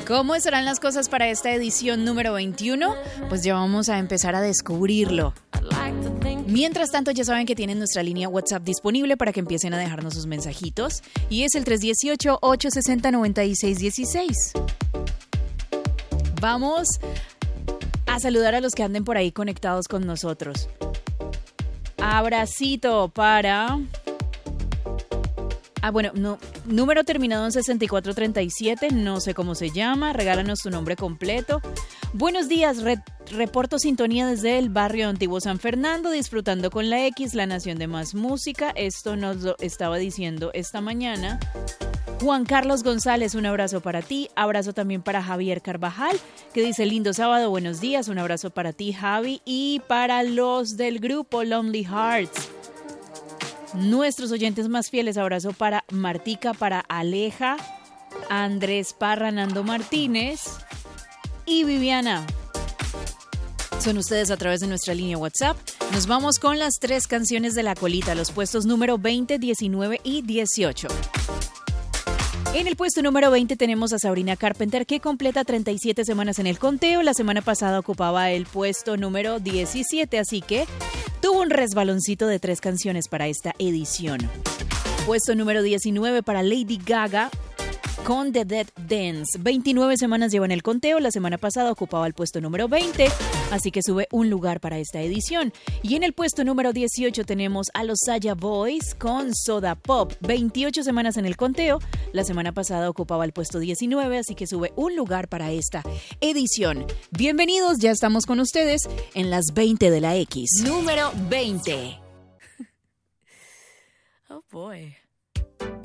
¿Cómo estarán las cosas para esta edición número 21? Pues ya vamos a empezar a descubrirlo. Mientras tanto, ya saben que tienen nuestra línea WhatsApp disponible para que empiecen a dejarnos sus mensajitos. Y es el 318-860-9616. Vamos a saludar a los que anden por ahí conectados con nosotros. Abracito para... número terminado en 6437, no sé cómo se llama, regálanos tu nombre completo. Buenos días, reporto sintonía desde el barrio Antiguo San Fernando, disfrutando con la X, la nación de más música. Esto nos lo estaba diciendo esta mañana Juan Carlos González, un abrazo para ti. Abrazo también para Javier Carvajal, que dice lindo sábado, buenos días. Un abrazo para ti, Javi, y para los del grupo Lonely Hearts. Nuestros oyentes más fieles, abrazo para Martica, para Aleja, Andrés Parra, Nando Martínez y Viviana. Son ustedes a través de nuestra línea WhatsApp. Nos vamos con las 3 canciones de la colita, los puestos número 20, 19 y 18. En el puesto número 20 tenemos a Sabrina Carpenter, que completa 37 semanas en el conteo. La semana pasada ocupaba el puesto número 17, así que tuvo un resbaloncito de 3 canciones para esta edición. Puesto número 19 para Lady Gaga con The Dead Dance. 29 semanas lleva en el conteo. La semana pasada ocupaba el puesto número 20, así que sube un lugar para esta edición. Y en el puesto número 18 tenemos a los Saya Boys con Soda Pop. 28 semanas en el conteo. La semana pasada ocupaba el puesto 19, así que sube un lugar para esta edición. Bienvenidos, ya estamos con ustedes en las 20 de la X. Número 20. Oh boy.